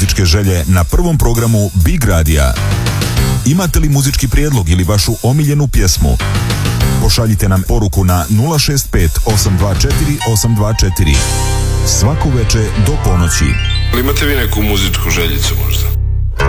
muzičke želje na prvom programu Big Radija? Imate li muzički prijedlog ili vašu omiljenu pjesmu? Pošaljite nam poruku na 065 824 824. Svako veče do ponoći. Imate vi neku muzičku željicu možda?